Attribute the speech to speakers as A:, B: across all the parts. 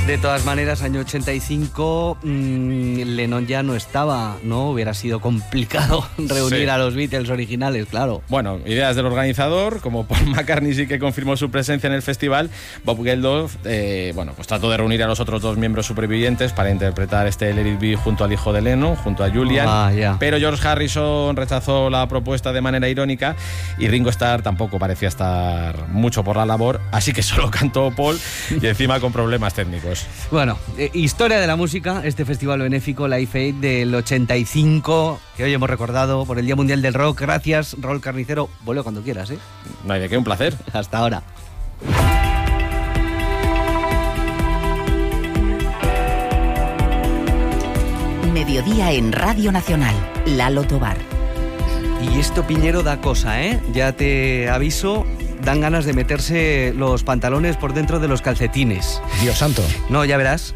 A: De todas maneras, año 85, Lennon ya no estaba, ¿no? Hubiera sido complicado reunir a los Beatles originales, claro.
B: Bueno, ideas del organizador, como Paul McCartney sí que confirmó su presencia en el festival, Bob Geldof, pues trató de reunir a los otros dos miembros supervivientes para interpretar este Let It Be junto al hijo de Lennon, junto a Julian, pero George Harrison rechazó la propuesta de manera irónica y Ringo Starr tampoco parecía estar mucho por la labor, así que solo cantó Paul y encima con problemas técnicos.
A: Bueno, historia de la música, este festival benéfico Live Aid del 85, que hoy hemos recordado por el Día Mundial del Rock. Gracias, Raúl Carnicero. Vuelve cuando quieras, ¿eh?
B: No hay de qué, un placer.
A: Hasta ahora.
C: Mediodía en Radio Nacional, Lalo Tobar.
A: Y esto, Piñero, da cosa, ¿eh? Ya te aviso, dan ganas de meterse los pantalones por dentro de los calcetines.
D: Dios santo.
A: No, ya verás.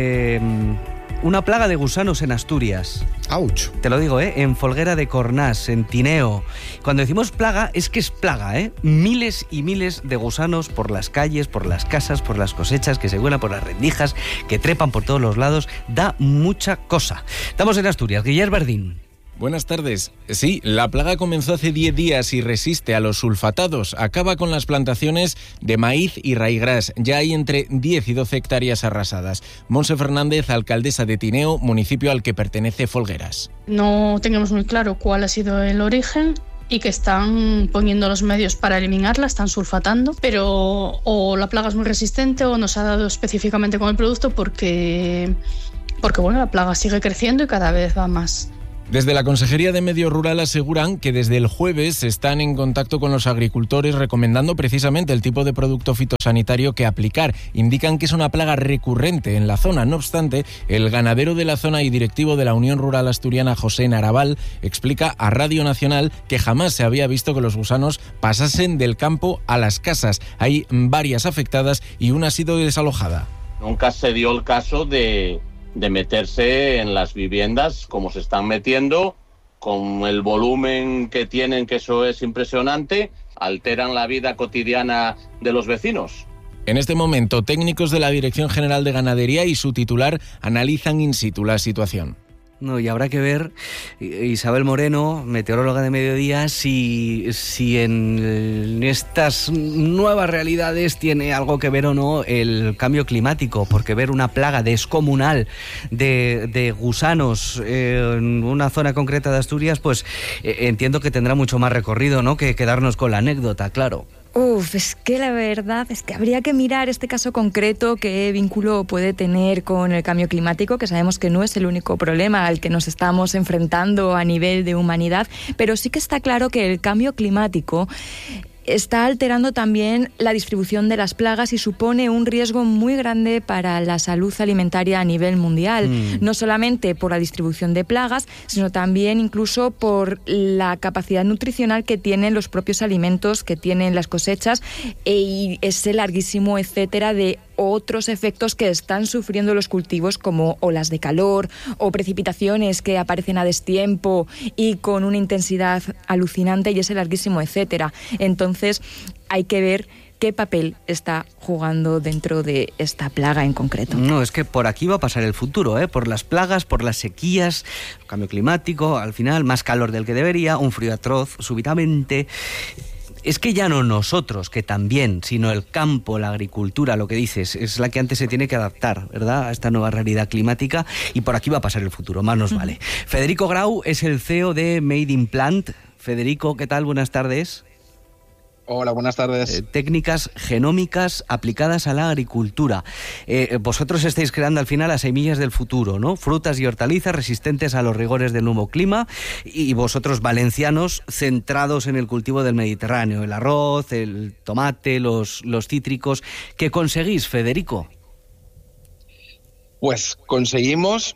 A: Una plaga de gusanos en Asturias.
D: ¡Auch!
A: Te lo digo, en Folguera de Cornás, en Tineo. Cuando decimos plaga, es que es plaga, miles y miles de gusanos por las calles, por las casas, por las cosechas, que se vuelan por las rendijas, que trepan por todos los lados. Da mucha cosa. Estamos en Asturias. Guillermo Verdín.
E: Buenas tardes. Sí, la plaga comenzó hace 10 días y resiste a los sulfatados. Acaba con las plantaciones de maíz y raigras. Ya hay entre 10 y 12 hectáreas arrasadas. Monse Fernández, alcaldesa de Tineo, municipio al que pertenece Folgueras.
F: No tenemos muy claro cuál ha sido el origen y que están poniendo los medios para eliminarla, están sulfatando, pero o la plaga es muy resistente o no se ha dado específicamente con el producto porque bueno, la plaga sigue creciendo y cada vez va más.
E: Desde la Consejería de Medio Rural aseguran que desde el jueves están en contacto con los agricultores recomendando precisamente el tipo de producto fitosanitario que aplicar. Indican que es una plaga recurrente en la zona. No obstante, el ganadero de la zona y directivo de la Unión Rural Asturiana, José Naraval, explica a Radio Nacional que jamás se había visto que los gusanos pasasen del campo a las casas. Hay varias afectadas y una ha sido desalojada.
G: Nunca se dio el caso de meterse en las viviendas como se están metiendo, con el volumen que tienen, que eso es impresionante, alteran la vida cotidiana de los vecinos.
E: En este momento, técnicos de la Dirección General de Ganadería y su titular analizan in situ la situación.
A: No, y habrá que ver, Isabel Moreno, meteoróloga de Mediodía, si en estas nuevas realidades tiene algo que ver o no el cambio climático, porque ver una plaga descomunal de gusanos en una zona concreta de Asturias, pues entiendo que tendrá mucho más recorrido, ¿no?, que quedarnos con la anécdota, claro.
H: Es que la verdad es que habría que mirar este caso concreto, qué vínculo puede tener con el cambio climático, que sabemos que no es el único problema al que nos estamos enfrentando a nivel de humanidad, pero sí que está claro que el cambio climático está alterando también la distribución de las plagas y supone un riesgo muy grande para la salud alimentaria a nivel mundial, no solamente por la distribución de plagas, sino también incluso por la capacidad nutricional que tienen los propios alimentos, que tienen las cosechas, y ese larguísimo etcétera de otros efectos que están sufriendo los cultivos, como olas de calor o precipitaciones que aparecen a destiempo y con una intensidad alucinante, y ese larguísimo etcétera. Entonces hay que ver qué papel está jugando dentro de esta plaga en concreto.
A: No, es que por aquí va a pasar el futuro, por las plagas, por las sequías, el cambio climático, al final más calor del que debería, un frío atroz súbitamente. Es que ya no nosotros, que también, sino el campo, la agricultura, lo que dices, es la que antes se tiene que adaptar, ¿verdad?, a esta nueva realidad climática, y por aquí va a pasar el futuro, más nos vale. Federico Grau es el CEO de Made in Plant. Federico, ¿qué tal? Buenas tardes.
I: Hola, buenas tardes.
A: Técnicas genómicas aplicadas a la agricultura. Vosotros estáis creando al final las semillas del futuro, ¿no? Frutas y hortalizas resistentes a los rigores del nuevo clima, y vosotros, valencianos, centrados en el cultivo del Mediterráneo, el arroz, el tomate, los cítricos. ¿Qué conseguís, Federico?
I: Pues conseguimos...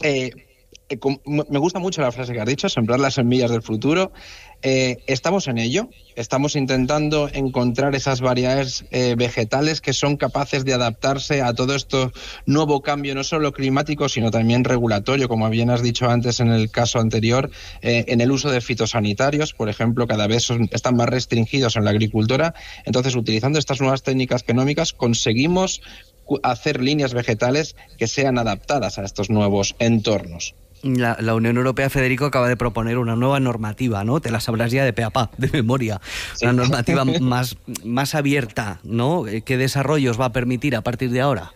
I: me gusta mucho la frase que has dicho, sembrar las semillas del futuro. Estamos en ello, estamos intentando encontrar esas variedades vegetales que son capaces de adaptarse a todo esto nuevo cambio, no solo climático, sino también regulatorio, como bien has dicho antes en el caso anterior, en el uso de fitosanitarios, por ejemplo, cada vez están más restringidos en la agricultura. Entonces, utilizando estas nuevas técnicas genómicas, conseguimos hacer líneas vegetales que sean adaptadas a estos nuevos entornos.
A: La Unión Europea, Federico, acaba de proponer una nueva normativa, ¿no? Te la sabrás ya de pe a pa, de memoria. Sí. Una normativa más abierta, ¿no? ¿Qué desarrollos va a permitir a partir de ahora?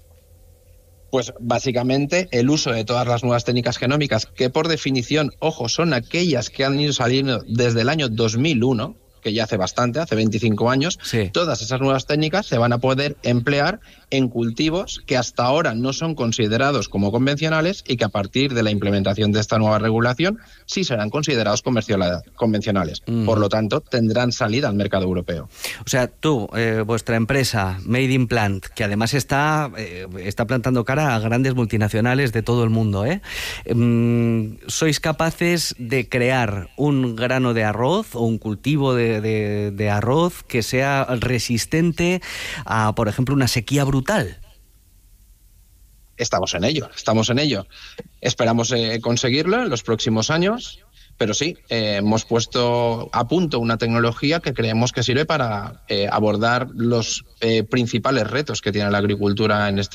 I: Pues básicamente el uso de todas las nuevas técnicas genómicas, que por definición, ojo, son aquellas que han ido saliendo desde el año 2001, que ya hace bastante, hace 25 años, sí. Todas esas nuevas técnicas se van a poder emplear en cultivos que hasta ahora no son considerados como convencionales y que a partir de la implementación de esta nueva regulación sí serán considerados convencionales. Por lo tanto, tendrán salida al mercado europeo.
A: O sea, tú, vuestra empresa, Made in Plant, que además está plantando cara a grandes multinacionales de todo el mundo, ¿sois capaces de crear un grano de arroz o un cultivo de arroz que sea resistente a, por ejemplo, una sequía brutal?
I: Estamos en ello. Esperamos conseguirlo en los próximos años, pero sí, hemos puesto a punto una tecnología que creemos que sirve para abordar los principales retos que tiene la agricultura en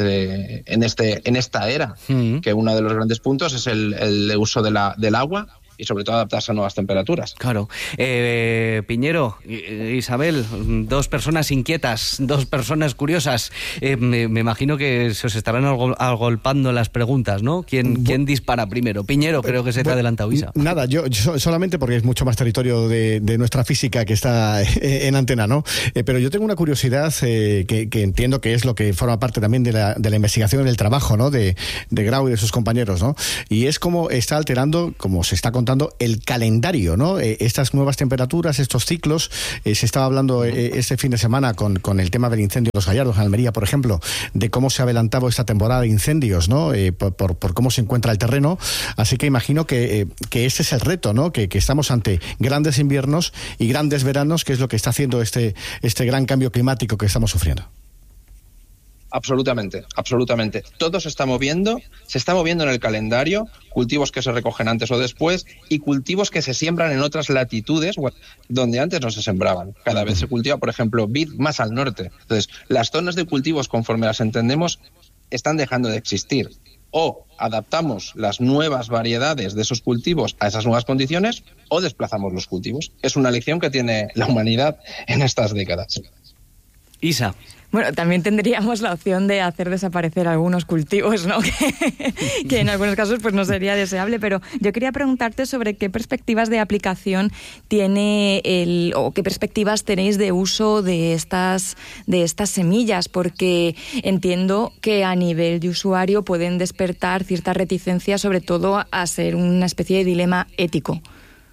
I: esta era, que uno de los grandes puntos es el uso del agua, y sobre todo adaptarse a nuevas temperaturas.
A: Claro. Piñero, Isabel, dos personas inquietas, dos personas curiosas. Me imagino que se os estarán agolpando las preguntas, ¿no? ¿Quién dispara primero? Piñero, creo que se te ha adelantado, Isa.
D: Nada, yo solamente porque es mucho más territorio de nuestra física que está en antena, ¿no? Pero yo tengo una curiosidad que entiendo que es lo que forma parte también de la investigación y del trabajo, ¿no? De Grau y de sus compañeros, ¿no? Y es como está alterando, como se está contando, el calendario, ¿no? Estas nuevas temperaturas, estos ciclos, se estaba hablando este fin de semana con el tema del incendio de Los Gallardos, en Almería, por ejemplo, de cómo se ha adelantado esta temporada de incendios, ¿no? Por cómo se encuentra el terreno. Así que imagino que ese es el reto, ¿no? Que estamos ante grandes inviernos y grandes veranos, que es lo que está haciendo este gran cambio climático que estamos sufriendo.
I: Absolutamente. Todo se está moviendo en el calendario, cultivos que se recogen antes o después y cultivos que se siembran en otras latitudes donde antes no se sembraban. Cada vez se cultiva, por ejemplo, vid más al norte. Entonces, las zonas de cultivos, conforme las entendemos, están dejando de existir. O adaptamos las nuevas variedades de esos cultivos a esas nuevas condiciones o desplazamos los cultivos. Es una lección que tiene la humanidad en estas décadas.
A: Isa.
H: Bueno, también tendríamos la opción de hacer desaparecer algunos cultivos, ¿no? que en algunos casos pues no sería deseable, pero yo quería preguntarte sobre qué perspectivas de aplicación tiene o qué perspectivas tenéis de uso de estas semillas, porque entiendo que a nivel de usuario pueden despertar cierta reticencia, sobre todo a ser una especie de dilema ético.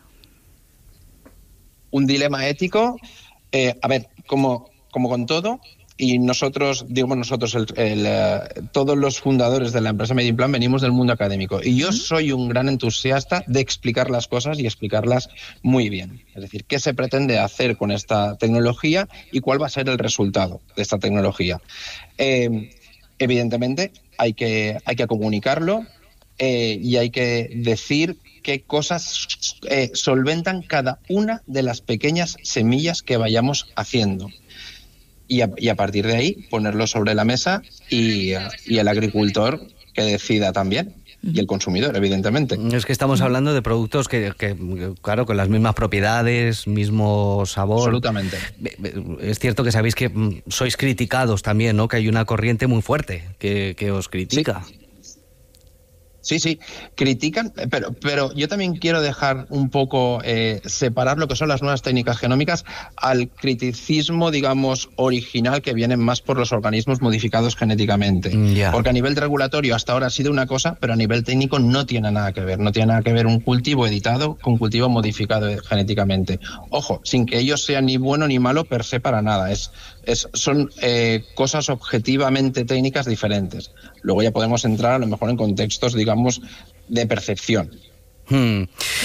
I: Un dilema ético, a ver, como con todo. Y nosotros, todos los fundadores de la empresa Made in Plant venimos del mundo académico. Y yo soy un gran entusiasta de explicar las cosas y explicarlas muy bien. Es decir, qué se pretende hacer con esta tecnología y cuál va a ser el resultado de esta tecnología. Evidentemente, hay que comunicarlo y hay que decir qué cosas solventan cada una de las pequeñas semillas que vayamos haciendo. Y a partir de ahí ponerlo sobre la mesa y el agricultor que decida también. Y el consumidor, evidentemente.
A: Es que estamos hablando de productos que claro, con las mismas propiedades, mismo sabor.
I: Absolutamente.
A: Es cierto que sabéis que sois criticados también, ¿no? Que hay una corriente muy fuerte que os critica.
I: Sí, critican, pero yo también quiero dejar un poco separar lo que son las nuevas técnicas genómicas al criticismo, digamos, original, que vienen más por los organismos modificados genéticamente. Yeah. Porque a nivel regulatorio hasta ahora ha sido una cosa, pero a nivel técnico no tiene nada que ver. No tiene nada que ver un cultivo editado con un cultivo modificado genéticamente. Ojo, sin que ello sea ni bueno ni malo per se para nada. Son cosas objetivamente técnicas diferentes. Luego ya podemos entrar a lo mejor en contextos, digamos, de percepción.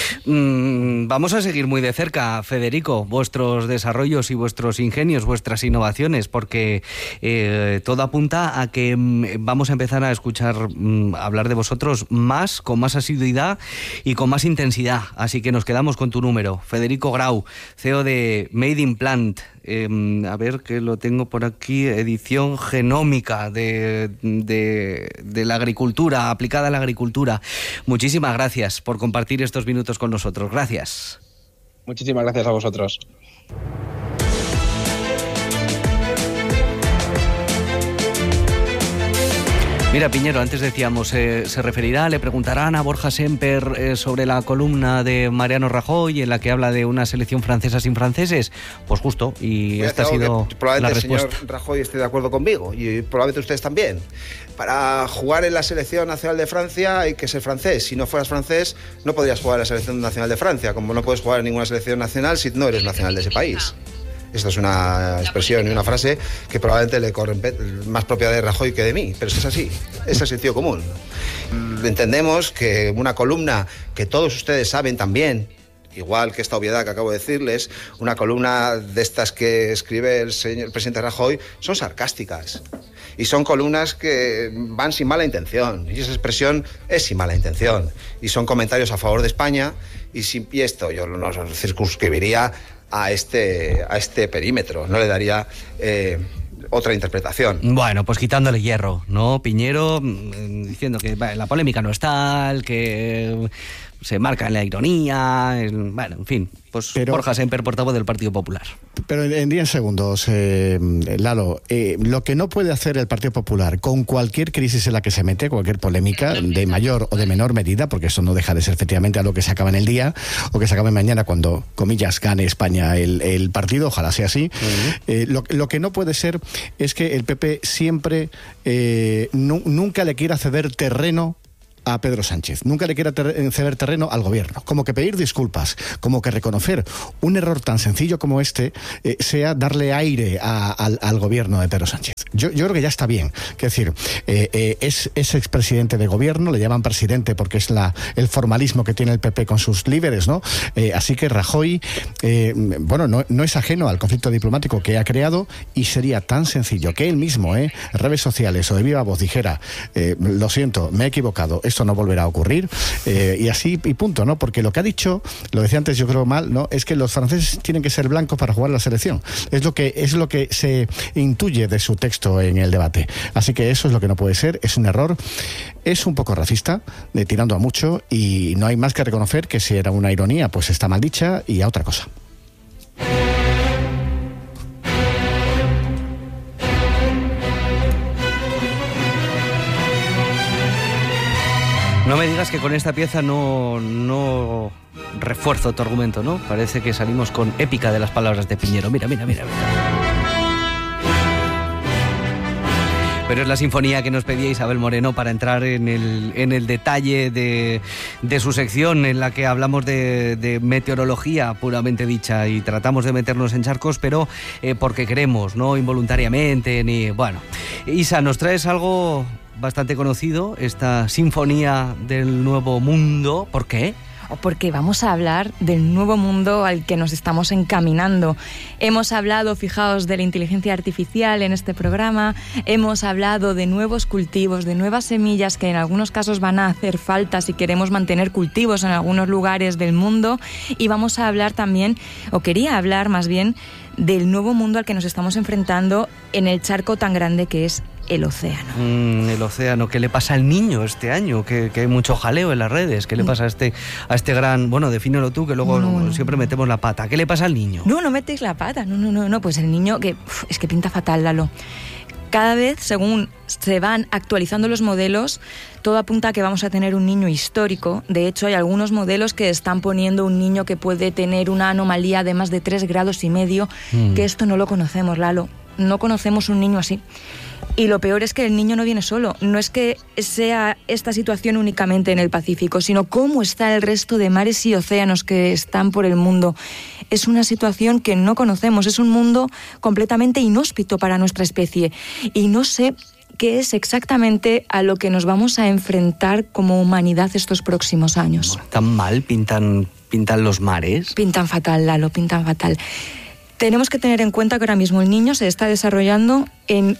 A: Vamos a seguir muy de cerca, Federico, vuestros desarrollos y vuestros ingenios, vuestras innovaciones, porque todo apunta a que vamos a empezar a escuchar hablar de vosotros más, con más asiduidad y con más intensidad. Así que nos quedamos con tu número. Federico Grau, CEO de Made in Plant. A ver, que lo tengo por aquí, edición genómica de la agricultura, aplicada a la agricultura. Muchísimas gracias por compartir estos minutos con nosotros. Gracias.
I: Muchísimas gracias a vosotros.
A: Mira, Piñero, antes decíamos, se referirá, le preguntarán a Borja Semper sobre la columna de Mariano Rajoy en la que habla de una selección francesa sin franceses. Pues justo, y esta ha sido la respuesta.
J: El señor Rajoy esté de acuerdo conmigo, y probablemente ustedes también. Para jugar en la selección nacional de Francia hay que ser francés. Si no fueras francés, no podrías jugar en la selección nacional de Francia, como no puedes jugar en ninguna selección nacional si no eres nacional de ese país. Esta es una expresión y una frase que probablemente le corre más propiedad de Rajoy que de mí, pero es así, es el sentido común. Entendemos que una columna que todos ustedes saben también, igual que esta obviedad que acabo de decirles, una columna de estas que escribe el presidente Rajoy, son sarcásticas. Y son columnas que van sin mala intención, y esa expresión es sin mala intención. Y son comentarios a favor de España, y esto yo no circunscribiría a este perímetro, no le daría otra interpretación.
A: Bueno, pues quitándole hierro, ¿no, Piñero? Diciendo que la polémica no es tal, que se marca en la ironía, bueno, en fin, pues Borja Semper, portavoz del Partido Popular.
D: Pero en 10 segundos, Lalo, lo que no puede hacer el Partido Popular con cualquier crisis en la que se mete, cualquier polémica, de mayor o de menor medida, porque eso no deja de ser efectivamente algo que se acaba en el día, o que se acabe mañana cuando, comillas, gane España el partido, ojalá sea así. Lo que no puede ser es que el PP siempre, nunca le quiera ceder terreno a Pedro Sánchez, nunca le quiera ceder terreno al gobierno, como que pedir disculpas, como que reconocer un error tan sencillo como este sea darle aire al gobierno de Pedro Sánchez. Yo creo que ya está bien, es decir, es expresidente de gobierno, le llaman presidente porque es el formalismo que tiene el PP con sus líderes, ¿no? Así que Rajoy, no es ajeno al conflicto diplomático que ha creado, y sería tan sencillo que él mismo, en redes sociales o de viva voz dijera, lo siento, me he equivocado, esto no volverá a ocurrir, y así y punto, ¿no? Porque lo que ha dicho, lo decía antes yo creo mal, ¿no? Es que los franceses tienen que ser blancos para jugar la selección. Es lo que se intuye de su texto en el debate. Así que eso es lo que no puede ser, es un error, es un poco racista, tirando a mucho, y no hay más que reconocer que si era una ironía, pues está mal dicha, y a otra cosa.
A: No me digas que con esta pieza no refuerzo tu argumento, ¿no? Parece que salimos con épica de las palabras de Piñero. Mira. Pero es la sinfonía que nos pedía Isabel Moreno para entrar en el detalle de su sección, en la que hablamos de meteorología puramente dicha y tratamos de meternos en charcos, pero porque queremos, no involuntariamente, ni... Bueno, Isa, nos traes algo bastante conocido, esta sinfonía del nuevo mundo. ¿Por qué?
H: Porque vamos a hablar del nuevo mundo al que nos estamos encaminando. Hemos hablado, fijaos, de la inteligencia artificial en este programa, hemos hablado de nuevos cultivos, de nuevas semillas que en algunos casos van a hacer falta si queremos mantener cultivos en algunos lugares del mundo, y vamos a hablar también, o quería hablar más bien, del nuevo mundo al que nos estamos enfrentando en el charco tan grande que es el océano.
A: El océano. ¿Qué le pasa al niño este año? Que hay mucho jaleo en las redes. ¿Qué le pasa a este gran... Bueno, defínelo tú, que luego siempre metemos la pata. ¿Qué le pasa al niño?
H: No metéis la pata. No. Pues el niño es que pinta fatal, Lalo. Cada vez, según se van actualizando los modelos, todo apunta a que vamos a tener un niño histórico. De hecho, hay algunos modelos que están poniendo un niño que puede tener una anomalía de más de 3,5 grados, que esto no lo conocemos, Lalo. No conocemos un niño así. Y lo peor es que el niño no viene solo. No es que sea esta situación únicamente en el Pacífico, sino cómo está el resto de mares y océanos que están por el mundo. Es una situación que no conocemos, es un mundo completamente inhóspito para nuestra especie. Y no sé que es exactamente a lo que nos vamos a enfrentar como humanidad estos próximos años.
A: ¿Tan mal pintan los mares?
H: Pintan fatal, Lalo, pintan fatal. Tenemos que tener en cuenta que ahora mismo el niño se está desarrollando en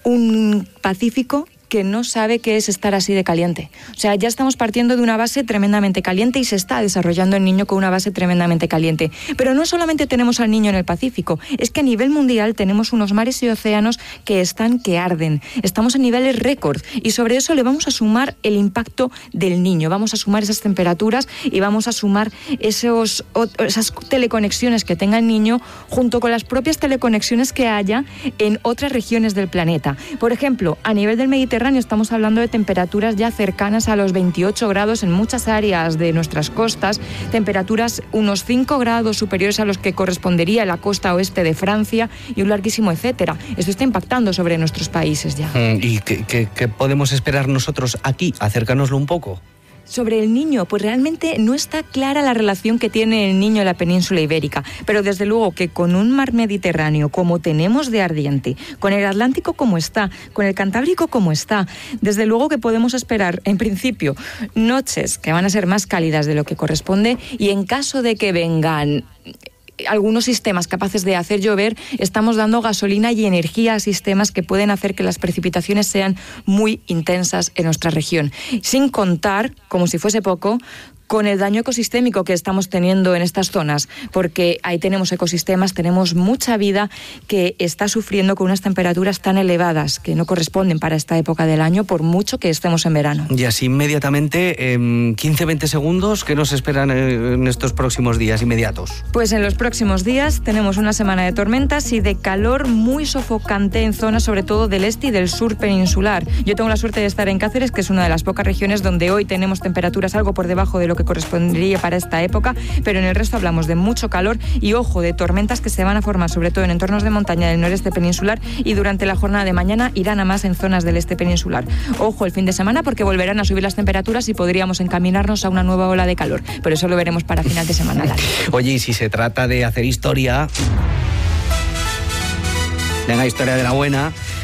H: un Pacífico que no sabe qué es estar así de caliente. O sea, ya estamos partiendo de una base tremendamente caliente y se está desarrollando el niño con una base tremendamente caliente. Pero no solamente tenemos al niño en el Pacífico, es que a nivel mundial tenemos unos mares y océanos que arden. Estamos a niveles récord y sobre eso le vamos a sumar el impacto del niño. Vamos a sumar esas temperaturas y vamos a sumar esas teleconexiones que tenga el niño junto con las propias teleconexiones que haya en otras regiones del planeta. Por ejemplo, a nivel del Mediterráneo estamos hablando de temperaturas ya cercanas a los 28 grados en muchas áreas de nuestras costas, temperaturas unos 5 grados superiores a los que correspondería la costa oeste de Francia y un larguísimo etcétera. Esto está impactando sobre nuestros países ya.
A: ¿Y qué podemos esperar nosotros aquí? Acércanoslo un poco.
H: Sobre el niño, pues realmente no está clara la relación que tiene el niño en la península ibérica, pero desde luego que con un mar Mediterráneo como tenemos de ardiente, con el Atlántico como está, con el Cantábrico como está, desde luego que podemos esperar, en principio, noches que van a ser más cálidas de lo que corresponde y en caso de que vengan algunos sistemas capaces de hacer llover, estamos dando gasolina y energía a sistemas que pueden hacer que las precipitaciones sean muy intensas en nuestra región. Sin contar, como si fuese poco, con el daño ecosistémico que estamos teniendo en estas zonas, porque ahí tenemos ecosistemas, tenemos mucha vida que está sufriendo con unas temperaturas tan elevadas que no corresponden para esta época del año, por mucho que estemos en verano.
A: Y así inmediatamente, 15-20 segundos, ¿qué nos esperan en estos próximos días inmediatos?
H: Pues en los próximos días tenemos una semana de tormentas y de calor muy sofocante en zonas sobre todo del este y del sur peninsular. Yo tengo la suerte de estar en Cáceres, que es una de las pocas regiones donde hoy tenemos temperaturas algo por debajo de lo que correspondería para esta época, pero en el resto hablamos de mucho calor y, ojo, de tormentas que se van a formar sobre todo en entornos de montaña del noreste peninsular y durante la jornada de mañana irán a más en zonas del este peninsular. Ojo el fin de semana porque volverán a subir las temperaturas y podríamos encaminarnos a una nueva ola de calor, pero eso lo veremos para final de semana largo.
A: Oye, y si se trata de hacer historia, venga, historia de la buena,